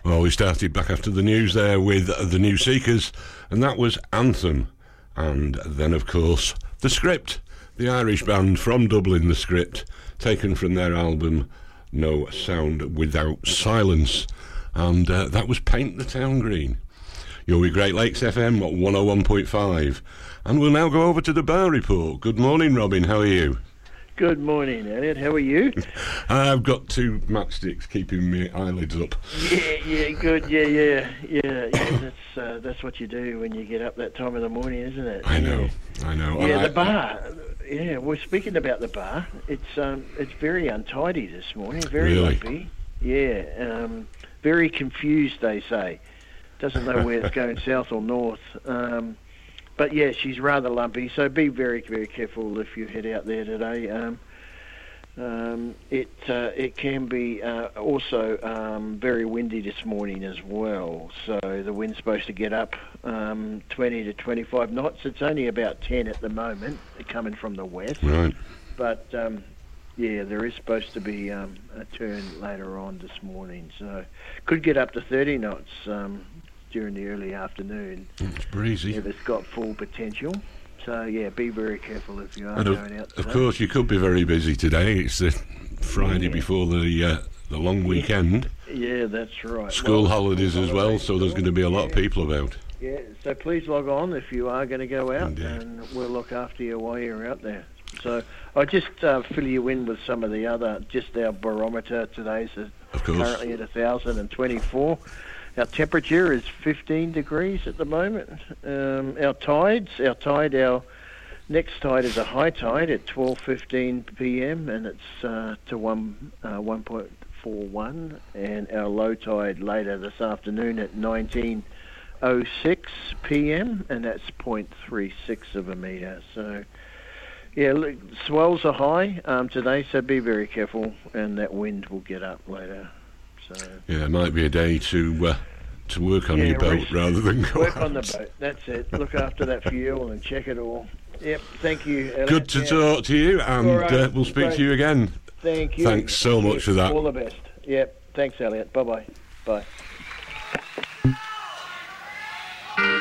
Well, we started back after the news there with the New Seekers, and that was Anthem. And then, of course, The Script, the Irish band from Dublin, The Script, taken from their album No Sound Without Silence. And that was Paint the Town Green. You're with Great Lakes FM 101.5. And we'll now go over to the bar report. Good morning, Robin. How are you? Good morning, Elliot. How are you? I've got two matchsticks keeping my eyelids up. Yeah, good. Yeah. That's what you do when you get up that time of the morning, isn't it? I know. Yeah, the bar. Yeah, we're speaking about the bar. It's very untidy this morning. Very Really? lumpy. Yeah. Very confused, they say. Doesn't know where it's going, south or north. But yeah, she's rather lumpy, so be very, very careful if you head out there today. It can be also very windy this morning as well. So the wind's supposed to get up 20 to 25 knots. It's only about 10 at the moment, coming from the west. Right. But yeah, there is supposed to be a turn later on this morning, so could get up to 30 knots. During the early afternoon. It's breezy. Yeah, it's got full potential. So, yeah, be very careful if you are going out today. Of course, you could be very busy today. It's the Friday before the long weekend. Yeah, that's right. School holidays as well, so there's going to be a lot of people about. Yeah, so please log on if you are going to go out, Indeed. and we'll look after you while you're out there. So I'll just fill you in with some of the other, just our barometer today is currently at 1,024. Our temperature is 15 degrees at the moment. Our next tide is a high tide at 12:15 p.m. and it's to 1.41, and our low tide later this afternoon at 19:06 p.m. and that's 0.36 of a metre. So yeah, look, swells are high today, so be very careful, and that wind will get up later. So yeah, it might be a day to work on your boat rather than go work out. on the boat. That's it. Look after that fuel and check it all. Yep. Thank you, Elliot. Good to talk to you, and right. we'll speak to you again. Thank you. Thanks so much for that. All the best. Yep. Thanks, Elliot. Bye-bye. Bye.